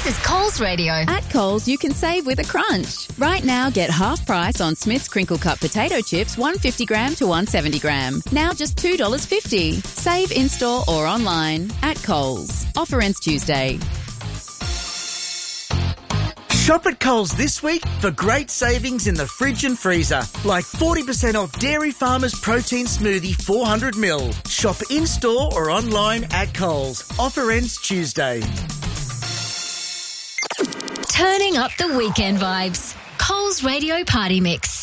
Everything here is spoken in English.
is Coles Radio. At Coles, you can save with a crunch. Right now, get half price on Smith's Crinkle Cut potato chips, 150 gram to 170 gram. Now just $2.50. Save in-store or online at Coles. Offer ends Tuesday. Shop at Coles this week for great savings in the fridge and freezer, like 40% off Dairy Farmers Protein Smoothie 400ml. Shop in-store or online at Coles. Offer ends Tuesday. Turning up the weekend vibes. Coles Radio Party Mix.